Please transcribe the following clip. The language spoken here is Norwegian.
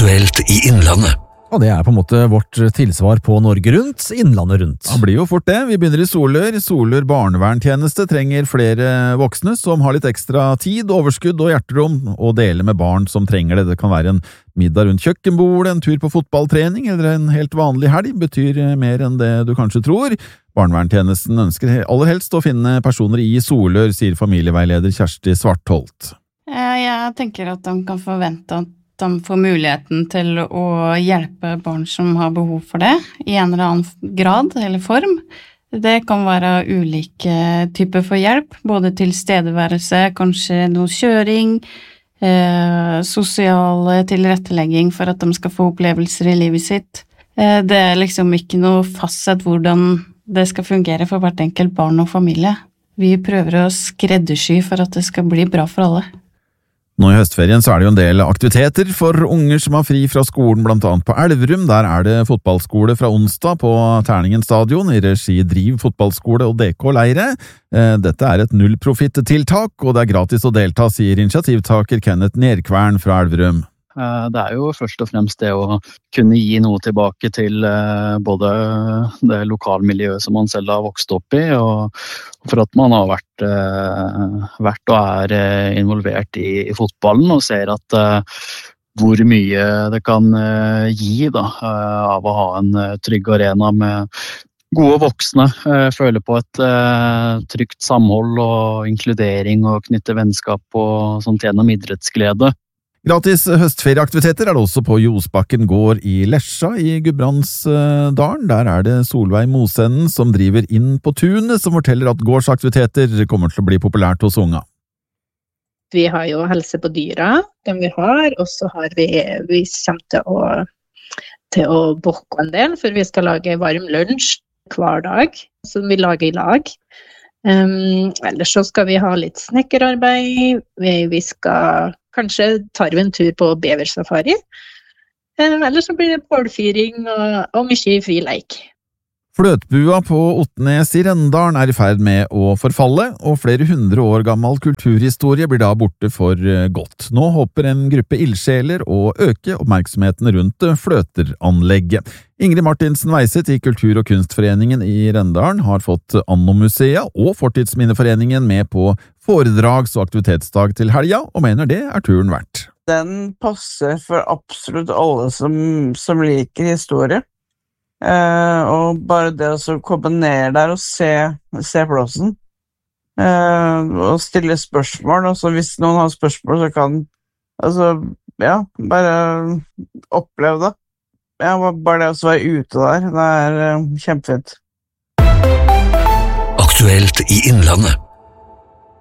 Aktuelt i Innlandet. Og det på en måte vårt tilsvar på Norge Rundt, Innlandet Rundt. Det blir jo fort det. Vi begynner i Solør. Solør barneverntjeneste trenger flere voksne som har litt ekstra tid, overskudd og hjerterom å dele med barn som trenger det. Det kan være en middag rundt kjøkkenbordet, en tur på fotballtrening eller en helt vanlig helg. Betyr mer enn det du kanskje tror. Barneverntjenesten ønsker aller helst å finne personer i Solør, sier familieveileder Kjersti Svartholt. Jeg tenker at de kan forvente at de får muligheten til å hjelpe barn som har behov for det, i en eller annen grad eller form. Det kan være ulike typer for hjelp, både tilstedeværelse, kanskje noe kjøring, sosial tilrettelegging for at de skal få opplevelser i livet sitt. Det liksom ikke noe fastsett hvordan det skal fungere for hvert enkelt barn og familie. Vi prøver å skreddersy for at det skal bli bra for alle. Nå i høstferien så det jo en del aktiviteter for unger som har fri fra skolen, blant annet på Elverum. Der det fotballskole fra onsdag på Terningen stadion i regi Driv fotballskole og DK-leire. Dette et nullprofitt-tiltak, og det gratis å delta, sier initiativtaker Kenneth Nerkvern fra Elverum. Det jo først og fremst det å kunne gi noe tilbake til både det lokalmiljøet som man selv har vokst opp i, og for at man har vært og involvert i fotballen og ser at hvor mye det kan gi da, av å ha en trygg arena med gode voksne, føle på et trygt samhold og inkludering og knytte vennskap og sånt gjennom idrettsglede. Gratis høstferieaktiviteter det også på Josbakken gård i Lesja i Gudbrandsdalen. Der det Solveig Mosenden som driver inn på tunet, som forteller at gårdsaktiviteter kommer til å bli populært hos unga. Vi har jo helse på dyra, den vi har, og så har vi kommer til å bokke en del, for vi skal lage varm lunsj hver dag, som vi lager i lag. Ellers så skal vi ha litt snekkerarbeid, vi skal kanskje tar vi en tur på beversafari, eller så blir det bålfyring og mye fri leik. Fløtbua på Otnes i Rendalen i ferd med å forfalle, og flere 100 år gammel kulturhistorie blir da borte for godt. Nå håper en gruppe ildsjeler å øke oppmerksomheten rundt fløteranlegget. Ingrid Martinsen Weiset i Kultur- og kunstforeningen i Rendalen har fått Anno-museet og Fortidsminneforeningen med på foredrags- og aktivitetsdag til helga, og mener det turen verdt. Den passer for absolutt alle som liker historie. Og bare det å komme ned der og se plassen, og stille spørsmål, og så hvis noen har spørsmål så kan bare oppleve det. Bare det å være ute der, det kjempefint. Aktuelt i Innlandet.